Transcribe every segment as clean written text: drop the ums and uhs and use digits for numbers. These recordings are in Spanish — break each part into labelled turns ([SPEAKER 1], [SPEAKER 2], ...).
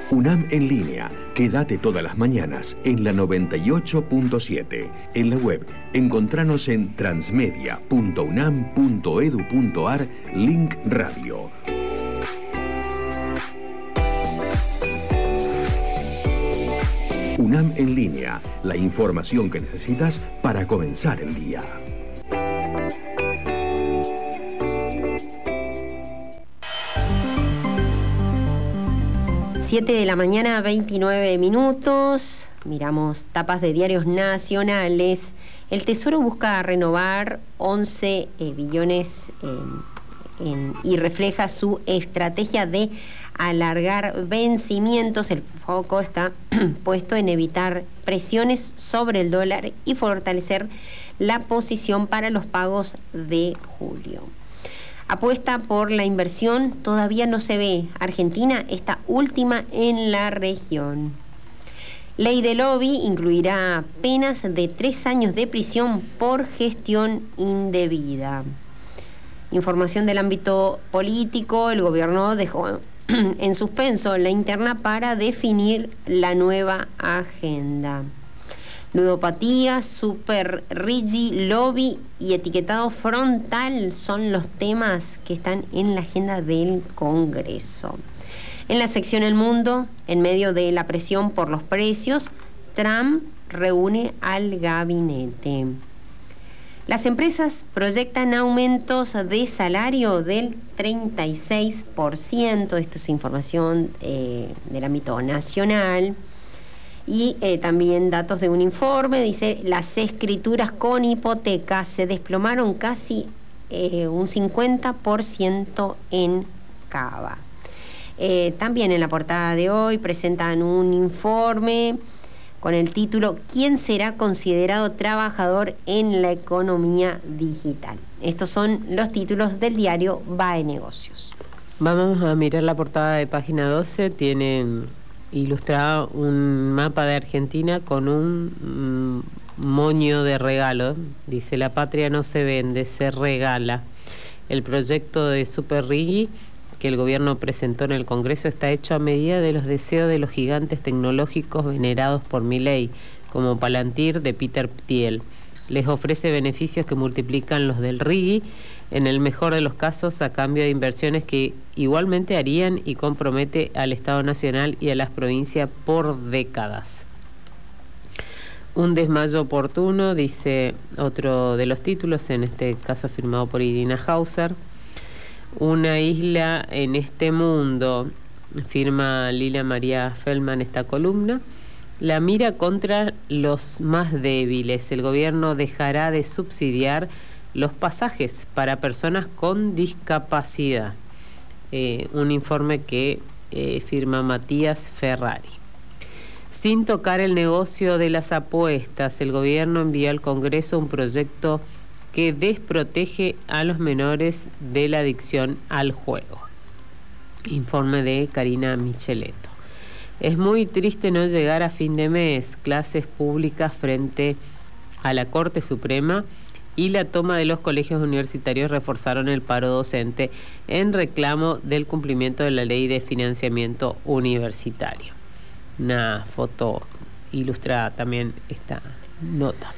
[SPEAKER 1] UNAM en línea. Quédate todas las mañanas en la 98.7. En la web, encontranos en transmedia.unam.edu.ar, link radio. UNAM en línea. La información que necesitas para comenzar el día.
[SPEAKER 2] Siete de la mañana, 29 minutos. Miramos tapas de diarios nacionales. El Tesoro busca renovar 11 billones y refleja su estrategia de alargar vencimientos. El foco está puesto en evitar presiones sobre el dólar y fortalecer la posición para los pagos de julio. Apuesta por la inversión, todavía no se ve. Argentina está última en la región. Ley de lobby incluirá penas de 3 años de prisión por gestión indebida. Información del ámbito político, el gobierno dejó en suspenso la interna para definir la nueva agenda. Ludopatía, super rigi, lobby y etiquetado frontal son los temas que están en la agenda del Congreso. En la sección El Mundo, en medio de la presión por los precios, Trump reúne al gabinete. Las empresas proyectan aumentos de salario del 36%. Esto es información del ámbito nacional. Y también datos de un informe, dice, las escrituras con hipotecas se desplomaron casi un 50% en Cava. También en la portada de hoy presentan un informe con el título ¿Quién será considerado trabajador en la economía digital? Estos son los títulos del diario BAE Negocios.
[SPEAKER 3] Vamos a mirar la portada de página 12, tienen ilustrado un mapa de Argentina con un moño de regalo. Dice, la patria no se vende, se regala. El proyecto de Super Rigi que el gobierno presentó en el Congreso está hecho a medida de los deseos de los gigantes tecnológicos venerados por Milei, como Palantir de Peter Thiel. Les ofrece beneficios que multiplican los del Rigi, en el mejor de los casos a cambio de inversiones que igualmente harían y compromete al Estado Nacional y a las provincias por décadas. Un desmayo oportuno, dice otro de los títulos, en este caso firmado por Irina Hauser. Una isla en este mundo, firma Lila María Feldman esta columna. La mira contra los más débiles. El gobierno dejará de subsidiar los pasajes para personas con discapacidad. Un informe que firma Matías Ferrari. Sin tocar el negocio de las apuestas, el gobierno envió al Congreso un proyecto que desprotege a los menores de la adicción al juego. Informe de Karina Micheletto. Es muy triste no llegar a fin de mes. Clases públicas frente a la Corte Suprema y la toma de los colegios universitarios reforzaron el paro docente en reclamo del cumplimiento de la ley de financiamiento universitario. Una foto ilustra también esta nota.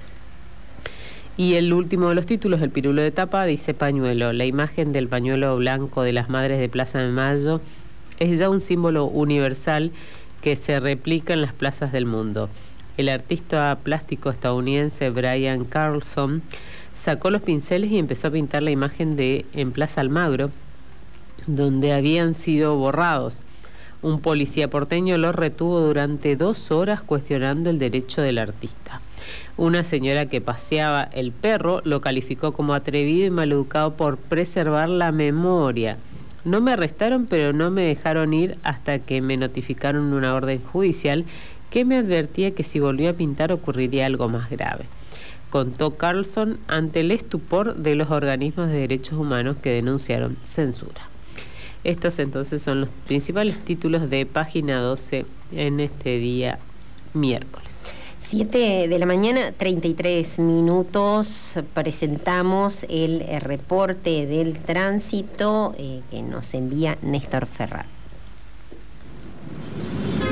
[SPEAKER 3] Y el último de los títulos, el pirulo de tapa, dice pañuelo. La imagen del pañuelo blanco de las madres de Plaza de Mayo es ya un símbolo universal que se replica en las plazas del mundo. El artista plástico estadounidense Brian Carlson sacó los pinceles y empezó a pintar la imagen en Plaza Almagro, donde habían sido borrados. Un policía porteño lo retuvo durante 2 horas cuestionando el derecho del artista. Una señora que paseaba el perro lo calificó como atrevido y maleducado por preservar la memoria. No me arrestaron, pero no me dejaron ir hasta que me notificaron una orden judicial que me advertía que si volvía a pintar ocurriría algo más grave. Contó Carlson ante el estupor de los organismos de derechos humanos que denunciaron censura. Estos entonces son los principales títulos de página 12 en este día miércoles.
[SPEAKER 2] 7 de la mañana, 33 minutos, presentamos el reporte del tránsito que nos envía Néstor Ferrar.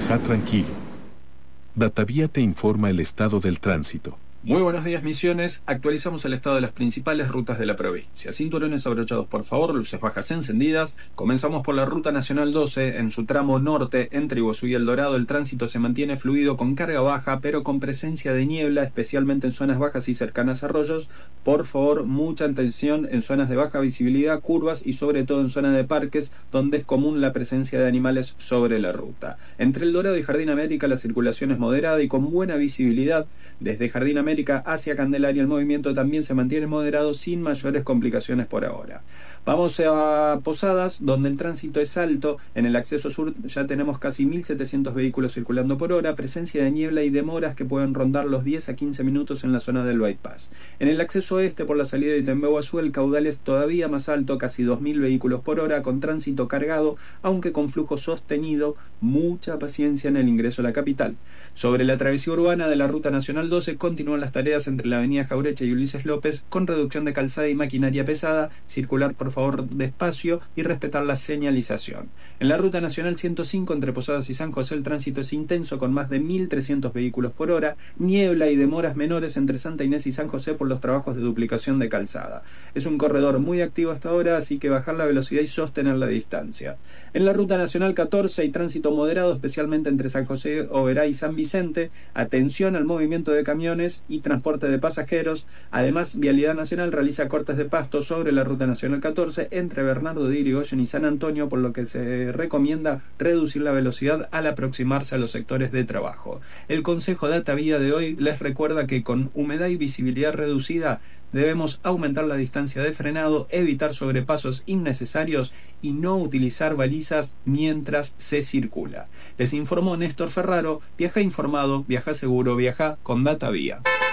[SPEAKER 4] Viaja tranquilo. Datavía te informa el estado del tránsito.
[SPEAKER 5] Muy buenos días, Misiones. Actualizamos el estado de las principales rutas de la provincia. Cinturones abrochados, por favor, luces bajas encendidas. Comenzamos por la Ruta Nacional 12. En su tramo norte, entre Iguazú y El Dorado, el tránsito se mantiene fluido con carga baja, pero con presencia de niebla, especialmente en zonas bajas y cercanas a arroyos. Por favor, mucha atención en zonas de baja visibilidad, curvas y sobre todo en zonas de parques, donde es común la presencia de animales sobre la ruta. Entre El Dorado y Jardín América, la circulación es moderada y con buena visibilidad. Desde Jardín América hacia Candelaria el movimiento también se mantiene moderado sin mayores complicaciones por ahora. Vamos a Posadas, donde el tránsito es alto. En el acceso sur ya tenemos casi 1.700 vehículos circulando por hora, presencia de niebla y demoras que pueden rondar los 10 a 15 minutos en la zona del bypass. En el acceso oeste por la salida de Itembeguazú el caudal es todavía más alto, casi 2.000 vehículos por hora, con tránsito cargado, aunque con flujo sostenido. Mucha paciencia en el ingreso a la capital. Sobre la travesía urbana de la Ruta Nacional 12 continúan las tareas entre la avenida Jaureche y Ulises López, con reducción de calzada y maquinaria pesada. Circular por favor despacio y respetar la señalización. En la Ruta Nacional 105 entre Posadas y San José el tránsito es intenso con más de 1.300 vehículos por hora, niebla y demoras menores entre Santa Inés y San José por los trabajos de duplicación de calzada. Es un corredor muy activo hasta ahora, así que bajar la velocidad y sostener la distancia. En la Ruta Nacional 14 hay tránsito moderado, especialmente entre San José, Oberá y San Vicente. Atención al movimiento de camiones y transporte de pasajeros. Además, Vialidad Nacional realiza cortes de pasto sobre la Ruta Nacional 14 entre Bernardo de Irigoyen y San Antonio, por lo que se recomienda reducir la velocidad al aproximarse a los sectores de trabajo. El consejo de Datavía de hoy les recuerda que con humedad y visibilidad reducida debemos aumentar la distancia de frenado, evitar sobrepasos innecesarios y no utilizar balizas mientras se circula. Les informó Néstor Ferraro. Viaja informado, viaja seguro, viaja con Datavía.